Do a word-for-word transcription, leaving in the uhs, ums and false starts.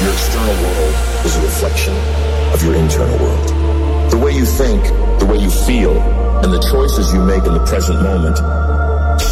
Your external world is a reflection of your internal world. The way you think, the way you feel, and the choices you make in the present moment